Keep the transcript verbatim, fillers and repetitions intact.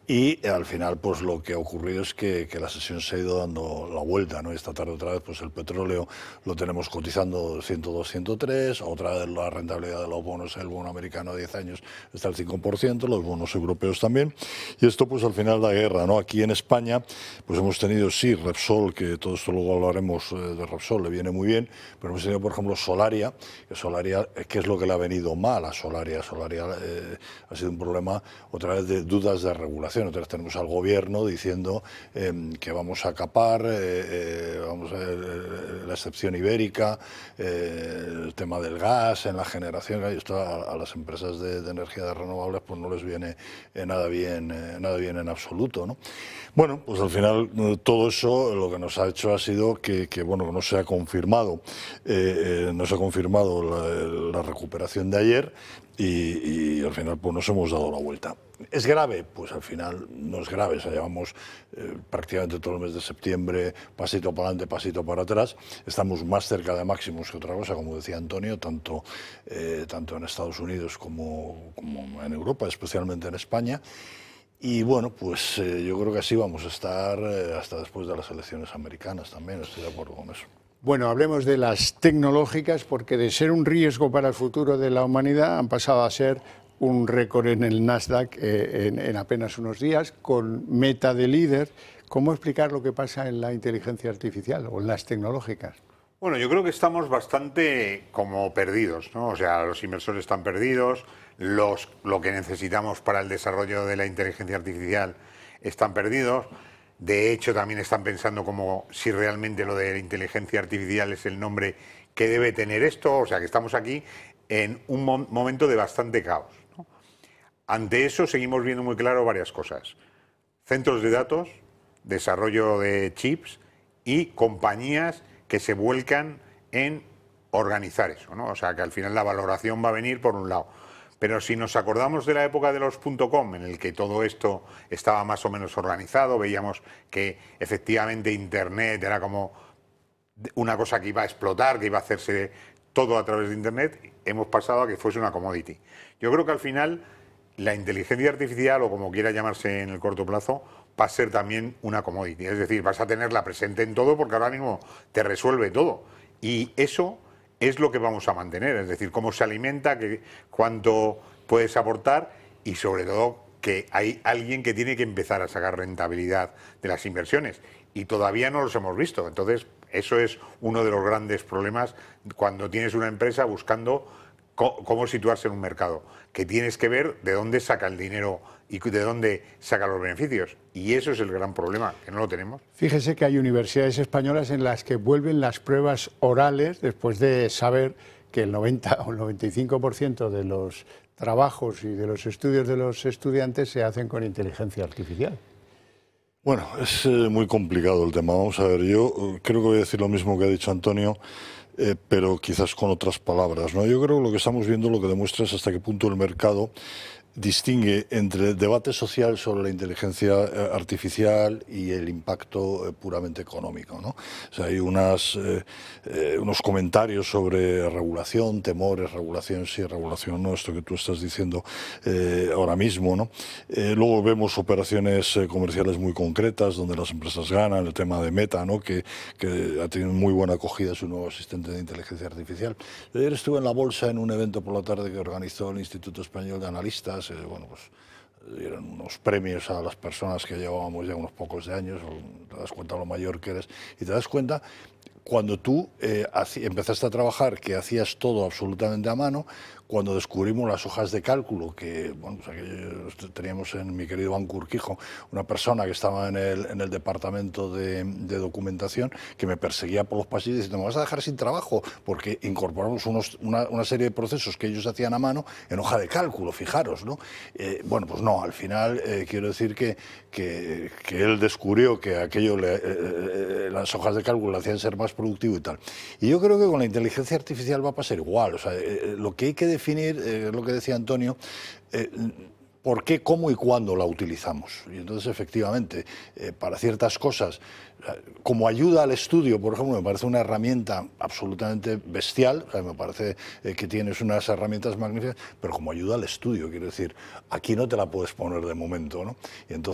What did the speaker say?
Y al final, pues lo que ha ocurrido es que, que la sesión se ha ido dando la vuelta, ¿no? Esta tarde otra vez, pues el petróleo lo tenemos cotizando ciento dos, ciento tres, otra vez la rentabilidad de los bonos, el bono americano a diez años está al cinco por ciento, los bonos europeos también. Y esto, pues al final da guerra, ¿no? Aquí en España, pues hemos tenido, sí, Repsol, que todo esto luego hablaremos eh, de Repsol, le viene muy bien, pero hemos tenido, por ejemplo, Solaria, que Solaria, ¿qué es lo que le ha venido mal a Solaria? Solaria eh, ha sido un problema, otra vez, de dudas de regulación. Entonces tenemos al gobierno diciendo eh, que vamos a capar, eh, eh, vamos a eh, la excepción ibérica, eh, el tema del gas en la generación, y esto a, a las empresas de, de energía renovables pues no les viene eh, nada bien, eh, nada bien en absoluto, ¿no? Bueno, pues al final todo eso lo que nos ha hecho ha sido que, que bueno, no se ha confirmado, eh, eh, no se ha confirmado la, la recuperación de ayer. Y, y al final pues nos hemos dado la vuelta. ¿Es grave? Pues al final no es grave. O sea, llevamos eh, prácticamente todo el mes de septiembre, pasito para adelante, pasito para atrás. Estamos más cerca de máximos que otra cosa, como decía Antonio, tanto, eh, tanto en Estados Unidos como, como en Europa, especialmente en España. Y bueno, pues eh, yo creo que así vamos a estar eh, hasta después de las elecciones americanas también, estoy de acuerdo con eso. Bueno, hablemos de las tecnológicas, porque de ser un riesgo para el futuro de la humanidad han pasado a ser un récord en el Nasdaq eh, en, en apenas unos días, con Meta de líder. ¿Cómo explicar lo que pasa en la inteligencia artificial o en las tecnológicas? Bueno, yo creo que estamos bastante como perdidos, ¿no? O sea, los inversores están perdidos, los, lo que necesitamos para el desarrollo de la inteligencia artificial están perdidos. De hecho, también están pensando como si realmente lo de la inteligencia artificial es el nombre que debe tener esto. O sea, que estamos aquí en un mo- momento de bastante caos, ¿no? Ante eso seguimos viendo muy claro varias cosas. Centros de datos, desarrollo de chips y compañías que se vuelcan en organizar eso, ¿no? O sea, que al final la valoración va a venir por un lado. Pero si nos acordamos de la época de los .com, en el que todo esto estaba más o menos organizado, veíamos que efectivamente Internet era como una cosa que iba a explotar, que iba a hacerse todo a través de Internet, hemos pasado a que fuese una commodity. Yo creo que al final la inteligencia artificial, o como quiera llamarse en el corto plazo, va a ser también una commodity. Es decir, vas a tenerla presente en todo porque ahora mismo te resuelve todo. Y eso es lo que vamos a mantener, es decir, cómo se alimenta, que, cuánto puedes aportar y sobre todo que hay alguien que tiene que empezar a sacar rentabilidad de las inversiones y todavía no los hemos visto. Entonces, eso es uno de los grandes problemas cuando tienes una empresa buscando cómo situarse en un mercado, que tienes que ver de dónde saca el dinero y de dónde saca los beneficios. Y eso es el gran problema, que no lo tenemos. Fíjese que hay universidades españolas en las que vuelven las pruebas orales después de saber que el noventa o el noventa y cinco por ciento de los trabajos y de los estudios de los estudiantes se hacen con inteligencia artificial. Bueno, es eh, muy complicado el tema. Vamos a ver, yo eh, creo que voy a decir lo mismo que ha dicho Antonio, eh, pero quizás con otras palabras, ¿no? Yo creo que lo que estamos viendo lo que demuestra es hasta qué punto el mercado distingue entre el debate social sobre la inteligencia artificial y el impacto puramente económico, ¿no? O sea, hay unas, eh, eh, unos comentarios sobre regulación, temores, regulación sí, regulación no, esto que tú estás diciendo eh, ahora mismo, ¿no? Eh, luego vemos operaciones eh, comerciales muy concretas donde las empresas ganan, el tema de Meta, ¿no? que, que ha tenido muy buena acogida su nuevo asistente de inteligencia artificial. Yo ayer estuve en la bolsa en un evento por la tarde que organizó el Instituto Español de Analistas. Eh, bueno, pues dieron unos premios a las personas que llevábamos ya unos pocos de años, te das cuenta lo mayor que eres, y te das cuenta cuando tú eh, empezaste a trabajar que hacías todo absolutamente a mano, cuando descubrimos las hojas de cálculo, que bueno, pues aquí teníamos en mi querido Banco Urquijo una persona que estaba en el, en el departamento de, de documentación que me perseguía por los pasillos diciendo, me vas a dejar sin trabajo, porque incorporamos unos, una, una serie de procesos que ellos hacían a mano en hoja de cálculo, fijaros, ¿no? Eh, bueno, pues no, al final eh, quiero decir que, que, que él descubrió que aquello, le, eh, las hojas de cálculo le hacían ser más productivo y tal. Y yo creo que con la inteligencia artificial va a pasar igual, o sea, eh, lo que hay que definir, eh, lo que decía Antonio, eh, por qué, cómo y cuándo la utilizamos. Y entonces, efectivamente, eh, para ciertas cosas, como ayuda al estudio, por ejemplo, me parece una herramienta absolutamente bestial, o sea, me parece eh, que tienes unas herramientas magníficas, pero como ayuda al estudio, quiero decir, aquí no te la puedes poner de momento, ¿no? Y entonces